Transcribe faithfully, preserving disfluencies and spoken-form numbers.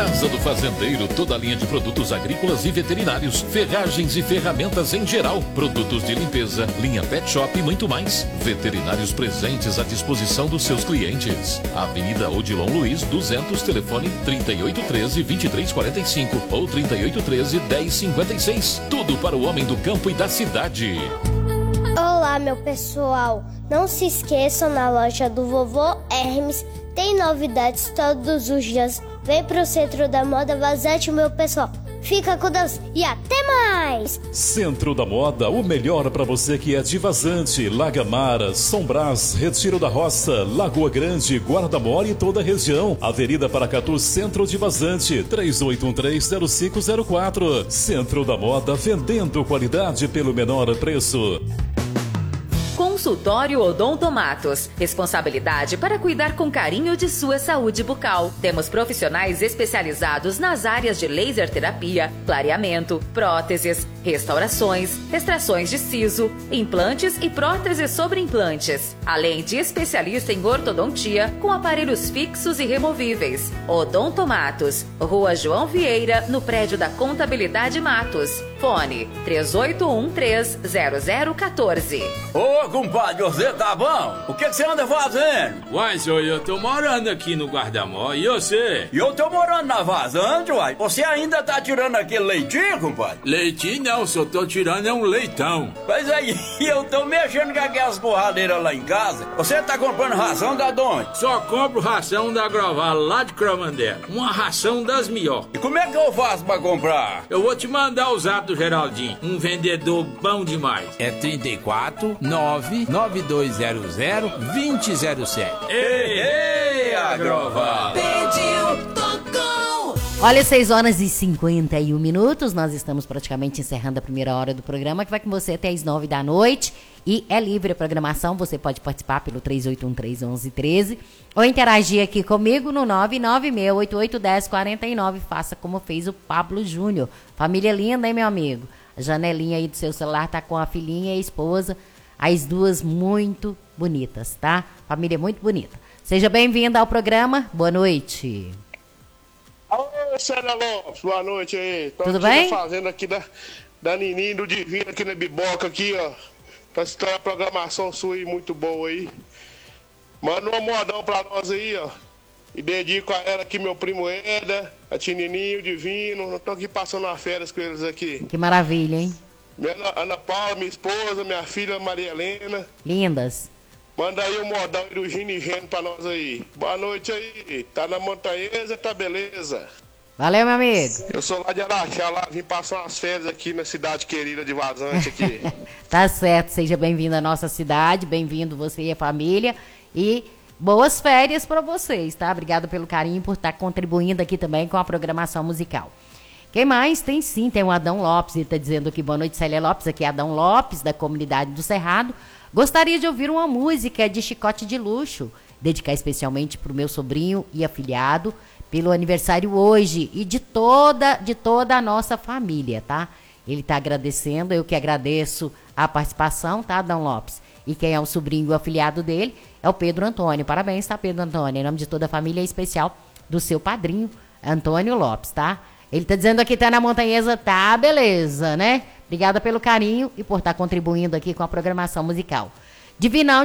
Casa do Fazendeiro, toda a linha de produtos agrícolas e veterinários, ferragens e ferramentas em geral, produtos de limpeza, linha pet shop e muito mais. Veterinários presentes à disposição dos seus clientes. Avenida Odilon Luiz, duzentos, telefone trinta e oito treze, vinte e três quarenta e cinco ou trinta e oito treze, dez cinquenta e seis. Tudo para o homem do campo e da cidade. Olá, meu pessoal. Não se esqueçam, na loja do Vovô Hermes tem novidades todos os dias. Vem pro Centro da Moda Vazante, meu pessoal. Fica com Deus e até mais! Centro da Moda, o melhor para você que é de Vazante, Lagamara, São Brás, Retiro da Roça, Lagoa Grande, Guarda-Mora e toda a região. Avenida Paracatu, Centro de Vazante, três oito um três, zero cinco zero quatro. Centro da Moda, vendendo qualidade pelo menor preço. Consultório Odontomatos. Responsabilidade para cuidar com carinho de sua saúde bucal. Temos profissionais especializados nas áreas de laser terapia, clareamento, próteses, restaurações, extrações de siso, implantes e próteses sobre implantes. Além de especialista em ortodontia com aparelhos fixos e removíveis. Odontomatos. Rua João Vieira, no prédio da Contabilidade Matos. Fone três oito um três, zero zero um quatro. Ô, compadre, você tá bom? O que que você anda fazendo? Uai, senhor, eu tô morando aqui no Guarda-Mó, e você? E eu tô morando na Vazante, uai. Você ainda tá tirando aquele leitinho, compadre? Leitinho não, só tô tirando é um leitão. Mas aí, eu tô mexendo com aquelas borradeiras lá em casa. Você tá comprando ração da onde? Só compro ração da Groval, lá de Cromandé. Uma ração das melhores. E como é que eu faço pra comprar? Eu vou te mandar o zap do Geraldinho, um vendedor bom demais. É trinta e quatro, nove nove dois zero zero, dois zero zero sete. Ei, ei, Agroval! Pediu, tocou! Olha, seis horas e cinquenta e um minutos, nós estamos praticamente encerrando a primeira hora do programa, que vai com você até as nove da noite, e é livre a programação, você pode participar pelo três oito um três, onze treze, ou interagir aqui comigo no nove nove seis oito oito, um zero quatro nove, faça como fez o Pablo Júnior. Família linda, hein, meu amigo? A janelinha aí do seu celular tá com a filhinha e a esposa, as duas muito bonitas, tá? Família muito bonita. Seja bem-vinda ao programa, boa noite. Alô, Célia Lopes, boa noite aí. Tô Tudo aqui bem? na fazenda aqui da, da Nininho do Divino, aqui na Biboca, aqui, ó. Pra citar a programação sua aí, muito boa aí. Manda um modão pra nós aí, ó. E dedico a ela aqui, meu primo Eda, a Tinininho, o Divino. Eu tô aqui passando as férias com eles aqui. Que maravilha, hein? Minha Ana, Ana Paula, minha esposa, minha filha Maria Helena. Lindas. Manda aí o modão do Gino e Gênio pra nós aí. Boa noite aí. Tá na montanhesa, tá beleza? Valeu, meu amigo. Eu sou lá de Araxá, lá vim passar umas férias aqui na cidade querida de Vazante aqui. Tá certo, seja bem-vindo à nossa cidade, bem-vindo você e a família, e boas férias para vocês, tá? Obrigado pelo carinho, por estar contribuindo aqui também com a programação musical. Quem mais? Tem sim, tem o Adão Lopes, ele tá dizendo aqui, boa noite, Célia Lopes, aqui é Adão Lopes, da comunidade do Cerrado. Gostaria de ouvir uma música de Chicote de Luxo, dedicar especialmente pro meu sobrinho e afilhado, pelo aniversário hoje, e de toda, de toda a nossa família, tá? Ele tá agradecendo, eu que agradeço a participação, tá, Adão Lopes? E quem é o sobrinho e o afilhado dele é o Pedro Antônio. Parabéns, tá, Pedro Antônio? Em nome de toda a família, em especial do seu padrinho, Antônio Lopes, tá? Ele tá dizendo aqui, tá na montanhesa, tá, beleza, né? Obrigada pelo carinho e por estar contribuindo aqui com a programação musical. Divinão